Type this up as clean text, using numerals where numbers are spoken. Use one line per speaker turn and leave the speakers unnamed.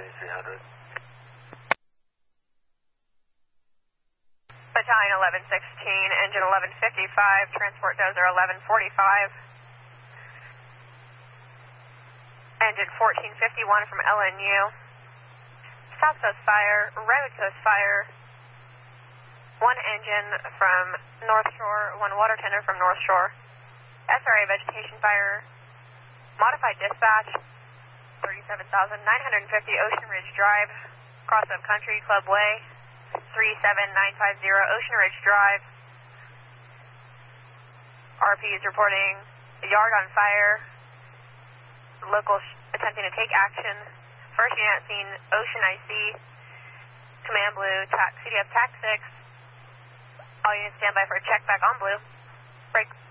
9300.
Battalion 1116, engine 1155, transport dozer 1145. Engine 1451 from LNU. South Coast Fire, Road Coast Fire. One engine from North Shore, one water tender from North Shore. SRA Vegetation Fire. Modified dispatch, 37,950 Ocean Ridge Drive, Cross Up Country, Club Way, 37950 Ocean Ridge Drive. RP is reporting a yard on fire. Locals attempting to take action. First unit seen Ocean IC, Command Blue, CDF TAC 6. All units stand by for a check back on Blue. Break.